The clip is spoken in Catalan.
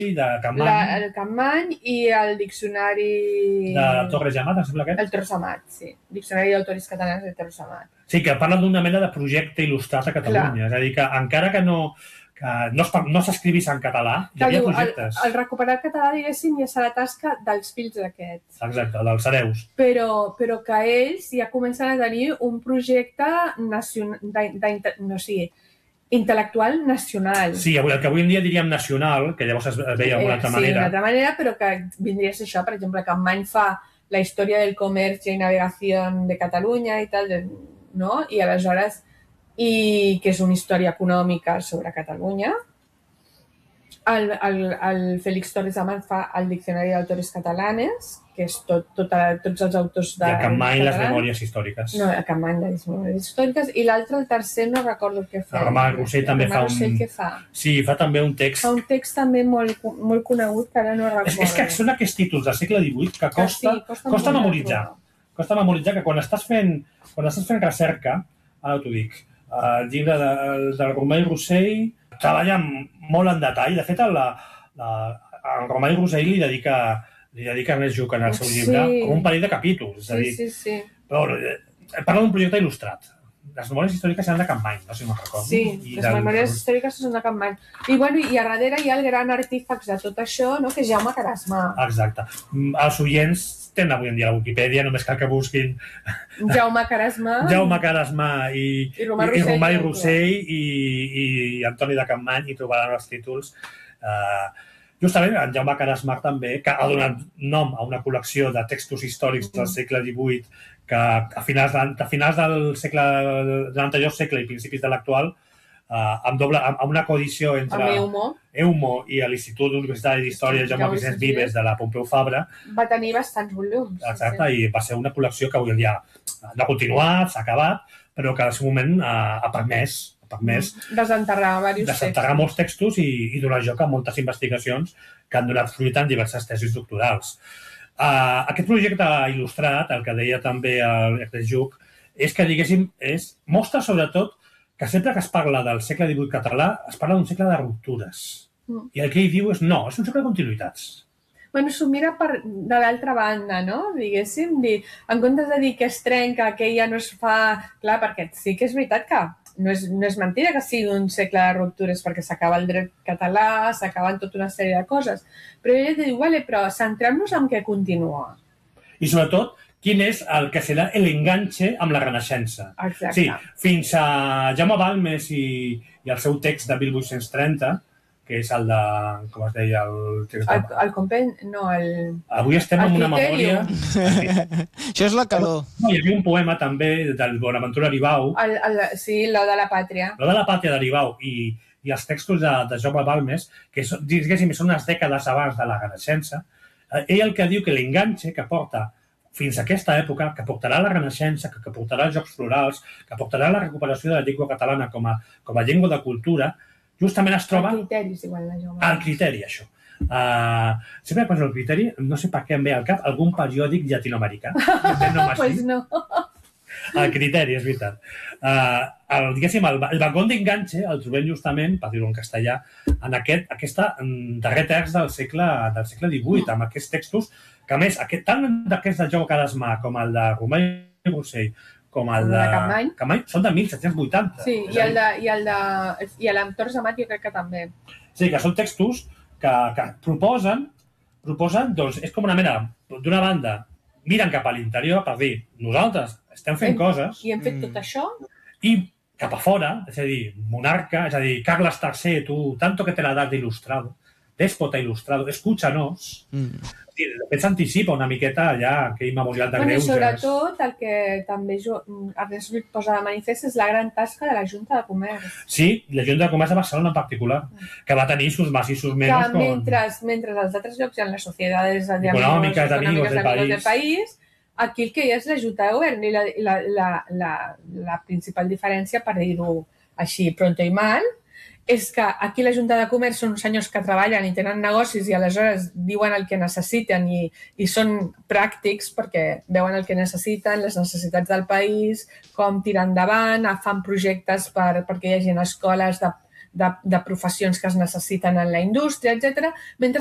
de Capmany. El Capmany i el diccionari... De Torres Amat, em sembla aquest? El Torres Amat, sí. Diccionari d'autoris catalans de Torres Amat. Sí, que parla d'una mena de projecte il·lustrat a Catalunya. És a dir, que encara que no s'escrivís en català, hi havia projectes. El recuperar el català, diguéssim, ja serà tasca dels fills d'aquests. Exacte, dels hereus. Però que ells ja comencen a tenir un projecte intel·lectual nacional. Sí, el que avui en dia diríem nacional, que llavors es veia d'una altra manera. Sí, d'una altra manera, però que vindria a ser això. Per exemple, Capmany fa la història del comerç i navegació de Catalunya i tal, no? I aleshores, que és una història econòmica sobre Catalunya. El Félix Torres Amat fa el Diccionari d'autores catalanes, que és tots els autors de... I a Capmany les memòries històriques. No, a Capmany les memòries històriques. I l'altre, el tercer, no recordo què fa. Romà Rossell també fa un... Què fa? Sí, fa també un text... Fa un text també molt conegut, que ara no recordo. És que són aquests títols del segle XVIII que costa memoritzar. Costa memoritzar que quan estàs fent recerca, ara t'ho dic, el llibre del Romà i Rossell treballa molt en detall. De fet, el Romà i Rossell li dedica Ernest Lluch en el seu llibre com un parell de capítols. Sí. Però parla d'un projecte il·lustrat. Les memòries històriques seran de Capmany, no sé si me'n recordo. Sí, les memòries històriques són de Capmany. I a darrere hi ha el gran artífex de tot això, no?, que és Jaume Carasmà. Exacte. Els oients tenen avui en dia la Wikipedia, només cal que busquin Jaume Carasmà i Romà i Rossell i Antoni de Capmany, i trobaran els títols. Justament en Jaume Carasmà també, que ha donat nom a una col·lecció de textos històrics del segle XVIII que a finals de l'anterior segle i principis de l'actual, amb una coedició entre Eumo i l'Institut Universitari d'Història Jaume Vicenç Vives de la Pompeu Fabra. Va tenir bastants volums. Exacte, i va ser una col·lecció que avui en dia no ha continuat, s'ha acabat, però que en el seu moment ha permès desenterrar molts textos i donar joc a moltes investigacions que han donat fruit en diverses tesis doctorals. Aquest projecte il·lustrat, el que deia també Ernest Lluch, és que, diguéssim, mostra sobretot que sempre que es parla del segle XVIII català es parla d'un segle de ruptures. I el que ell diu és no, és un segle de continuïtats. Bueno, s'ho mira de l'altra banda, no? Diguéssim, en comptes de dir que es trenca, que ja no es fa... Clar, perquè sí que és veritat que no és mentida que sigui un segle de ruptures, perquè s'acaba el dret català, s'acaben tota una sèrie de coses. Però ell diu, vale, però centrem-nos en què continua. I sobretot, quin és el que serà l'enganxe amb la Renaixença. Exacte. Sí, fins a Jaume Balmes i el seu text de 1830, que és el de... com es deia? El compendi... No, el... Avui estem amb una memòria... Això és la calor. Hi havia un poema també del Bonaventura Aribau. Sí, l'O de la Pàtria. L'O de la Pàtria d'Aribau i els textos de Jaume Balmes, que diguéssim són unes dècades abans de la Renaixença. Ell el que diu que l'enganxe que porta fins a aquesta època, que portarà la Renaixença, que portarà els Jocs Florals, que portarà la recuperació de la llengua catalana com a llengua de cultura, justament es troba... El criteri, és igual, la Jaume. El criteri, això. Sempre quan el criteri, no sé per què em ve al cap, algun periòdic llatinoamericà. Pues no. El criteri, és veritat. Diguéssim, el vagón d'enganxe el trobem justament, per dir-ho en castellà, en aquest darrer terç del segle XVIII, amb aquests textos que, a més, tant d'aquests de Jaume Carasmà com el de Romà i Rossell, com el de Capmany, són de 1780. Sí, i l'Torres Amat jo crec que també. Sí, que són textos que proposen, doncs, és com una mena, d'una banda, miren cap a l'interior per dir, nosaltres estem fent coses... I hem fet tot això? I cap a fora, és a dir, monarca, és a dir, Carles III, tu, tanto que te la das ilustrado, déspota ilustrado, escúchanos. De fet, s'anticipa una miqueta allà aquell memorial de greuges. I sobretot el que també Ernest Lluch posa de manifest és la gran tasca de la Junta de Comerç. Sí, la Junta de Comerç de Barcelona en particular, que va tenir sus más i sus menos. Que mentre als altres llocs hi ha les societats econòmiques amigos del país, aquí el que hi ha és la Junta de Govern i la principal diferència, per dir-ho així pronto i mal, és que aquí la Junta de Comerç són senyors que treballen i tenen negocis i aleshores diuen el que necessiten i són pràctics perquè veuen el que necessiten, les necessitats del país, com tirar endavant, fan projectes perquè hi hagi escoles de professions que es necessiten en la indústria, etc. Mentre